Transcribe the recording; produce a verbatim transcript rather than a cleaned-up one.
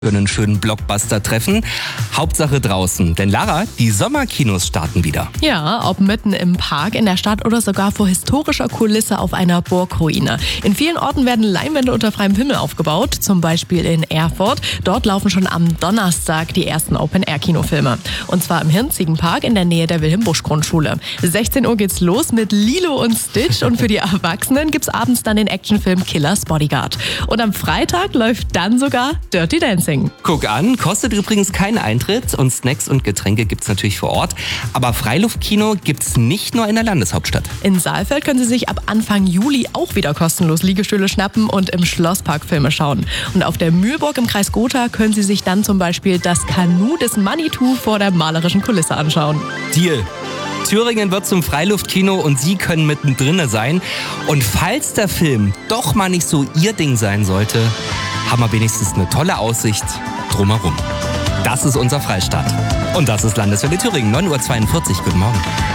für einen schönen Blockbuster treffen. Hauptsache draußen, denn Lara, die Sommerkinos starten wieder. Ja, ob mitten im Park, in der Stadt oder sogar vor historischer Kulisse auf einer Burgruine. In vielen Orten werden Leinwände unter freiem Himmel aufgebaut, zum Beispiel in Erfurt. Dort laufen schon am Donnerstag die ersten Open-Air-Kinofilme. Und zwar im Hirnziegenpark in der Nähe der Wilhelm-Busch-Grundschule. sechzehn Uhr geht's los mit Lilo und Stitch und für die Erwachsenen gibt's abends dann den Actionfilm Killers Bodyguard. Und am Freitag läuft dann sogar Dirty Dancing. Guck an, kostet übrigens keinen Eintritt und Snacks und Getränke gibt's natürlich vor Ort. Aber Freiluftkino gibt's nicht nur in der Landeshauptstadt. In Saalfeld können Sie sich ab Anfang Juli auch wieder kostenlos Liegestühle schnappen und im Schlosspark Filme schauen. Und auf der Mühlburg im Kreis Gotha können Sie sich dann zum Beispiel das Kanu des Manitou vor der malerischen Kulisse anschauen. Deal. Thüringen wird zum Freiluftkino und Sie können mittendrin sein. Und falls der Film doch mal nicht so Ihr Ding sein sollte, haben wir wenigstens eine tolle Aussicht drumherum. Das ist unser Freistaat. Und das ist Landeswelle Thüringen, neun Uhr zweiundvierzig. Guten Morgen.